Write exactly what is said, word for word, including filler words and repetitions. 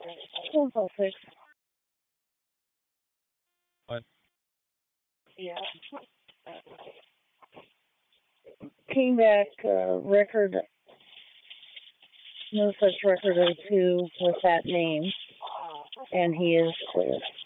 Simple fix. What? Yeah. Came back, uh, record, no such record or two with that name, and he is clear.